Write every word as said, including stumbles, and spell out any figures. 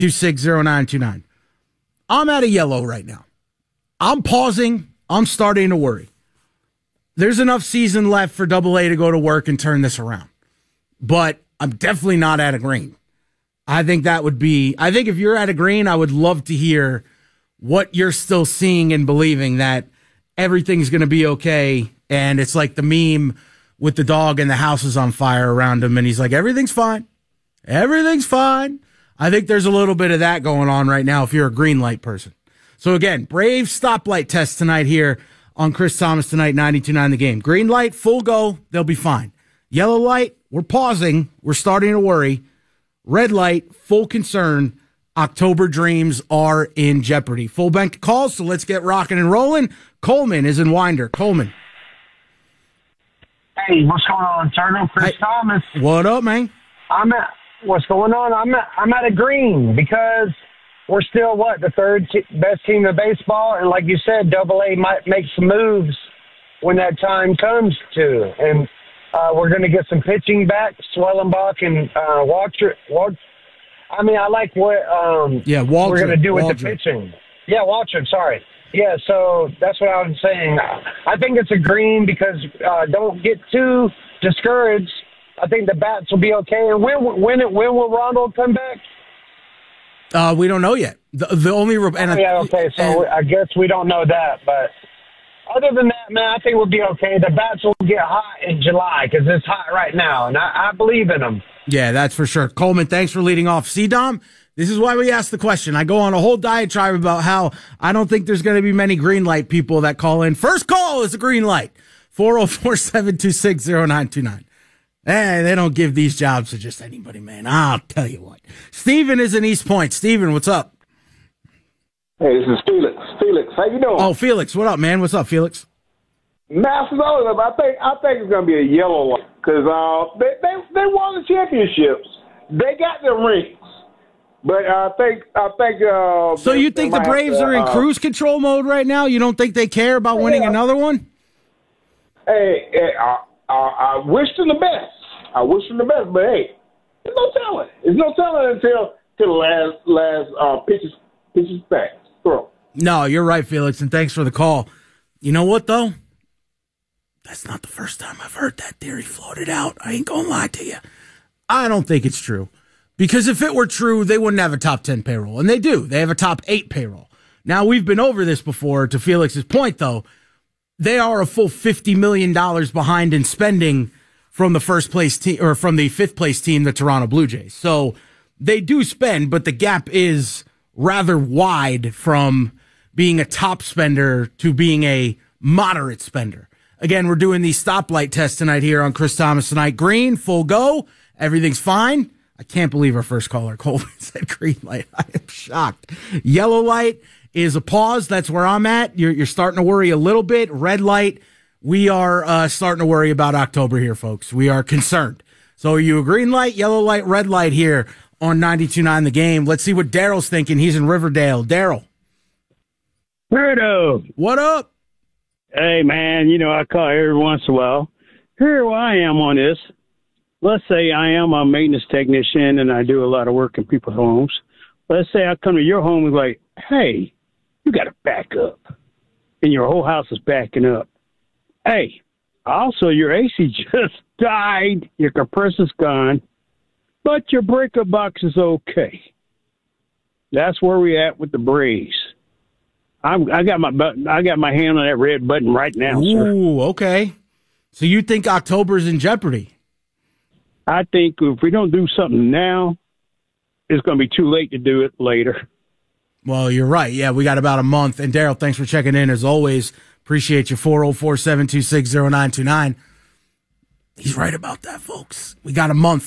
two six zero nine two nine. I'm at a yellow right now. I'm pausing. I'm starting to worry. There's enough season left for Double A to go to work and turn this around. But I'm definitely not at a green. I think that would be, I think if you're at a green, I would love to hear what you're still seeing and believing that everything's going to be okay. And it's like the meme with the dog and the house is on fire around him. And he's like, everything's fine. Everything's fine. I think there's a little bit of that going on right now if you're a green light person. So again, Brave stoplight test tonight here on Chris Thomas tonight, ninety-two point nine The Game. Green light, full go, they'll be fine. Yellow light, we're pausing, we're starting to worry. Red light, full concern, October dreams are in jeopardy. Full bank of calls, so let's get rocking and rolling. Coleman is in Winder. Coleman. Hey, what's going on, Turtle? Chris Hey, Thomas. What up, man? I'm at, what's going on? I'm at, I'm at a green because we're still, what, the third t- best team in baseball? And like you said, Double A might make some moves when that time comes to. And uh, we're going to get some pitching back, Swellenbach and uh, Walter. Walter. I mean, I like what um, yeah, Walter, we're going to do with Walter. the pitching. Yeah, Walter, sorry. Yeah, so that's what I was saying. I think it's a green because uh, don't get too discouraged. I think the bats will be okay. And when when when will Ronald come back? Uh, we don't know yet. The, the only re- and oh, yeah, okay. So and, I guess we don't know that, but other than that, man, I think we'll be okay. The bats will get hot in July because it's hot right now, and I, I believe in them. Yeah, that's for sure. Coleman, thanks for leading off. See, Dom, this is why we asked the question. I go on a whole diatribe about how I don't think there's going to be many green light people that call in. First call is a green light. four oh four, seven two six, oh nine two nine. Hey, they don't give these jobs to just anybody, man. I'll tell you what. Steven is in East Point. Steven, what's up? Hey, this is Felix. Felix, how you doing? Oh, Felix, what up, man? What's up, Felix? Masters all of them. I think I think it's gonna be a yellow one because uh, they, they they won the championships. They got their rings, but I think I think. Uh, so you think the Braves to, are in uh, cruise control mode right now? You don't think they care about yeah. winning another one? Hey, hey I, I, I wish them the best. I wish them the best, but hey, there's no telling. There's no telling until till the last last uh, pitches pitches back throw. No, you're right, Felix, and thanks for the call. You know what though? That's not the first time I've heard that theory floated out. I ain't gonna lie to you. I don't think it's true. Because if it were true, they wouldn't have a top ten payroll. And they do. They have a top eight payroll. Now, we've been over this before. To Felix's point, though, they are a full fifty million dollars behind in spending from the first place team, or from the fifth place team, the Toronto Blue Jays. So they do spend, but the gap is rather wide from being a top spender to being a moderate spender. Again, we're doing the stoplight test tonight here on Chris Thomas Tonight. Green, full go. Everything's fine. I can't believe our first caller, Coleman, said green light. I am shocked. Yellow light is a pause. That's where I'm at. You're, you're starting to worry a little bit. Red light, we are uh, starting to worry about October here, folks. We are concerned. So are you a green light, yellow light, red light here on ninety-two point nine The Game? Let's see what Daryl's thinking. He's in Riverdale. Daryl. Weirdo. What up? Hey, man, you know, I call every once in a while. Here I am on this. Let's say I am a maintenance technician and I do a lot of work in people's homes. Let's say I come to your home and like, hey, you got to back up. And your whole house is backing up. Hey, also your A C just died. Your compressor's gone. But your breaker box is okay. That's where we at with the Braves. I'm, I got my button. I got my hand on that red button right now, Ooh, sir. Ooh, okay. So you think October's in jeopardy? I think if we don't do something now, it's going to be too late to do it later. Well, you're right. Yeah, we got about a month. And Daryl, thanks for checking in as always. Appreciate you. four oh four, seven two six, oh nine two nine. He's right about that, folks. We got a month.